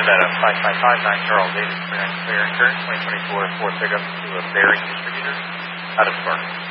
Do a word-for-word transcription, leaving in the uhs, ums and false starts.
Nevada, five five five nine Charles Davis, clear and clear. Current twenty twenty-four Ford pickup to a Bearing distributor out of Sparks.